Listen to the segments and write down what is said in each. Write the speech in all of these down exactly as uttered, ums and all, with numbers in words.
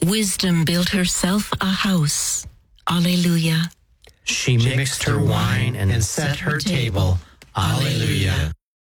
Wisdom built herself a house. Alleluia. She mixed her wine and set her table. Alleluia.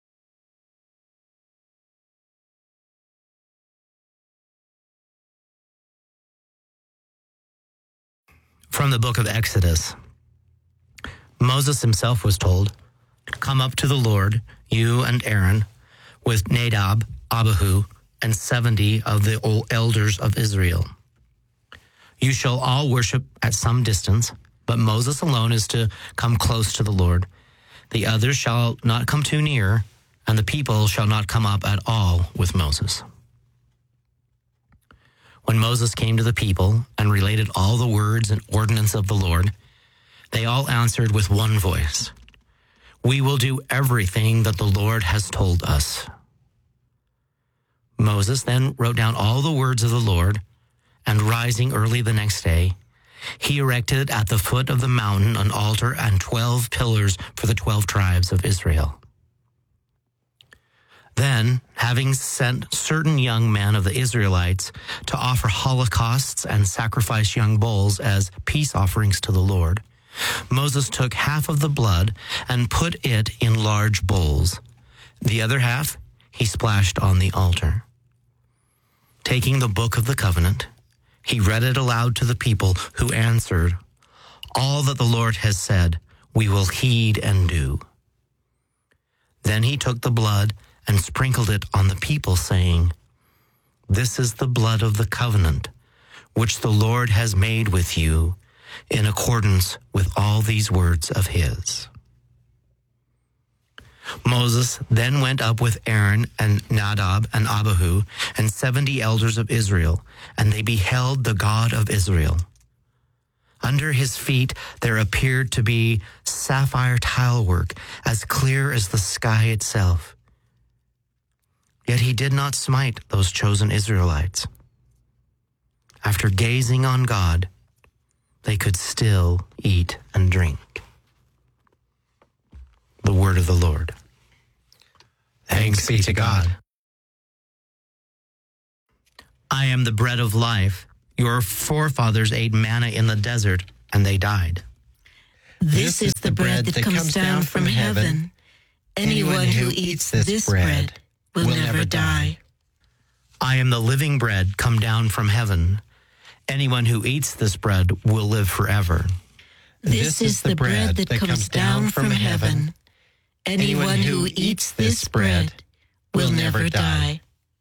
From the book of Exodus. Moses himself was told, "Come up to the Lord, you and Aaron, with Nadab, Abihu, and seventy of the old elders of Israel. You shall all worship at some distance, but Moses alone is to come close to the Lord. The others shall not come too near, and the people shall not come up at all with Moses." When Moses came to the people and related all the words and ordinance of the Lord, they all answered with one voice, "We will do everything that the Lord has told us." Moses then wrote down all the words of the Lord, and rising early the next day, he erected at the foot of the mountain an altar and twelve pillars for the twelve tribes of Israel. Then, having sent certain young men of the Israelites to offer holocausts and sacrifice young bulls as peace offerings to the Lord, Moses took half of the blood and put it in large bowls. The other half he splashed on the altar. Taking the book of the covenant, he read it aloud to the people, who answered, "All that the Lord has said, we will heed and do." Then he took the blood and sprinkled it on the people, saying, "This is the blood of the covenant, which the Lord has made with you, in accordance with all these words of his." Moses then went up with Aaron and Nadab and Abihu and seventy elders of Israel, and they beheld the God of Israel. Under his feet there appeared to be sapphire tilework, as clear as the sky itself. Yet he did not smite those chosen Israelites. After gazing on God, they could still eat and drink. The word of the Lord. Thanks be to God. I am the bread of life. Your forefathers ate manna in the desert, and they died. This is the bread that comes down from heaven. Anyone who eats this bread will never die. I am the living bread come down from heaven. Anyone who eats this bread will live forever. This is the bread that comes down from heaven. Anyone who eats this bread will never die.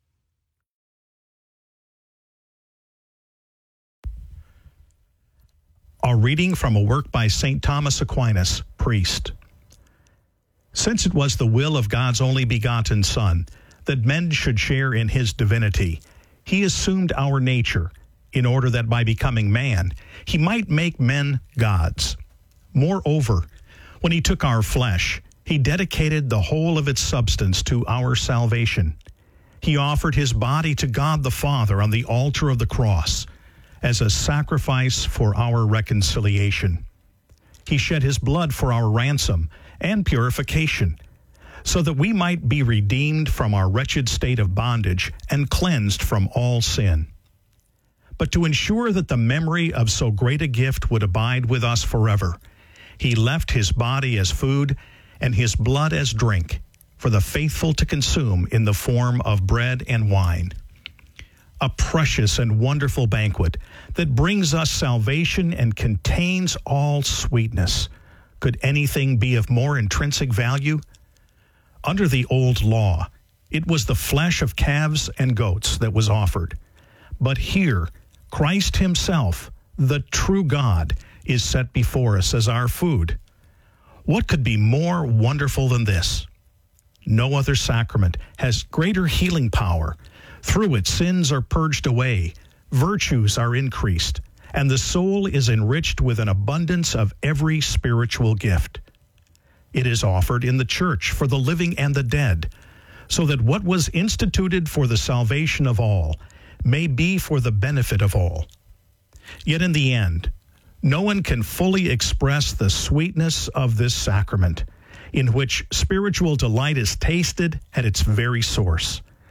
A reading from a work by Saint Thomas Aquinas, priest. Since it was the will of God's only begotten Son that men should share in his divinity, he assumed our nature, in order that by becoming man, he might make men gods. Moreover, when he took our flesh, he dedicated the whole of its substance to our salvation. He offered his body to God the Father on the altar of the cross as a sacrifice for our reconciliation. He shed his blood for our ransom and purification, so that we might be redeemed from our wretched state of bondage and cleansed from all sin. But to ensure that the memory of so great a gift would abide with us forever, he left his body as food and his blood as drink for the faithful to consume in the form of bread and wine. A precious and wonderful banquet that brings us salvation and contains all sweetness. Could anything be of more intrinsic value? Under the old law, it was the flesh of calves and goats that was offered. But here, Christ himself, the true God, is set before us as our food. What could be more wonderful than this? No other sacrament has greater healing power. Through it, sins are purged away, virtues are increased, and the soul is enriched with an abundance of every spiritual gift. It is offered in the church for the living and the dead, so that what was instituted for the salvation of all may be for the benefit of all. Yet in the end, no one can fully express the sweetness of this sacrament, in which spiritual delight is tasted at its very source,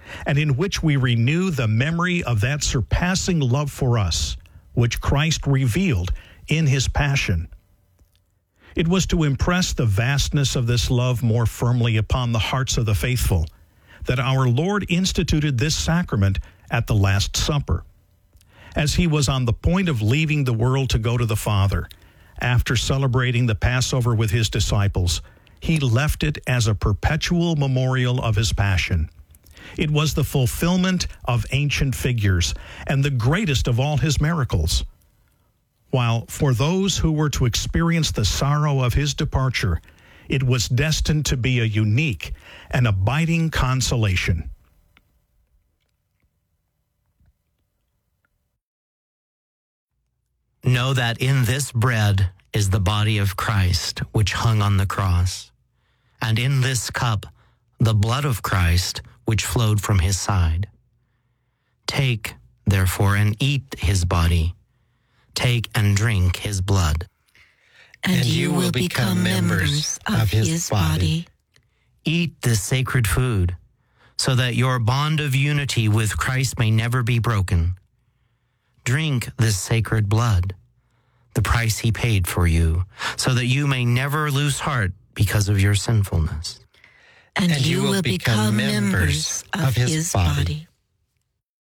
and in which we renew the memory of that surpassing love for us, which Christ revealed in his passion. It was to impress the vastness of this love more firmly upon the hearts of the faithful that our Lord instituted this sacrament at the Last Supper. As he was on the point of leaving the world to go to the Father, after celebrating the Passover with his disciples, he left it as a perpetual memorial of his passion. It was the fulfillment of ancient figures and the greatest of all his miracles. While for those who were to experience the sorrow of his departure, it was destined to be a unique and abiding consolation. Know that in this bread is the body of Christ, which hung on the cross, and in this cup the blood of Christ, which flowed from his side. Take, therefore, and eat his body. Take and drink his blood. And you will become members of his body. Eat this sacred food, so that your bond of unity with Christ may never be broken. Drink this sacred blood, the price he paid for you, so that you may never lose heart because of your sinfulness. And, and you will become members of his body.